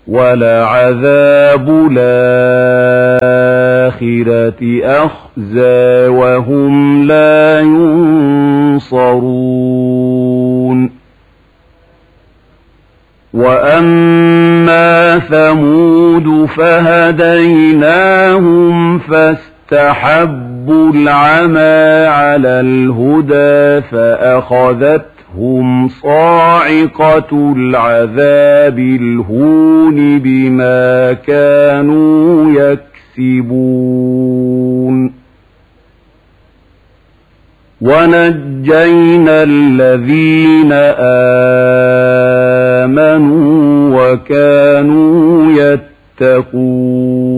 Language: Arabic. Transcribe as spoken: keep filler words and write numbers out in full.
وَلَعَذَابُ الْآخِرَةِ أَخْزَىٰ وَهُمْ لَا يُنصَرُونَ وَأَمَّا ثَمُودُ فَهَدَيْنَاهُمْ فَاسْتَحَبُّوا الْعَمَىٰ عَلَى الْهُدَىٰ فَأَخَذَتْهُمْ صَاعِقَةُ الْعَذَابِ الْهُونِ بِمَا كَانُوا يَكْسِبُونَ وَنَجَّيْنَا الَّذِينَ آمَنُوا وَكَانُوا يَتَّقُونَ